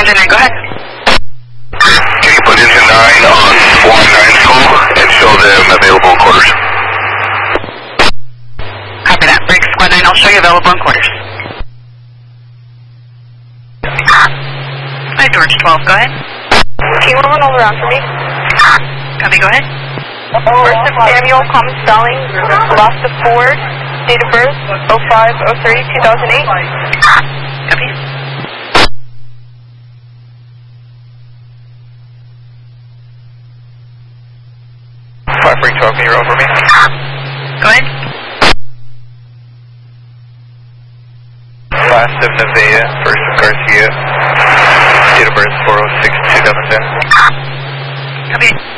engine 9, go ahead. Can you put engine 9 on squad 9's call and show them available in quarters? Copy that. Break squad 9, I'll show you available in quarters. Hi, George 12, go ahead. Can you run all around for me? Copy, go ahead. First of Samuel, common spelling, last of Ford, date of birth, 05-03-2008. Copy. Fire Freak 12, can you roll for me? Go ahead. Last of Nevada, first of Garcia, date of birth 406-2010. Copy.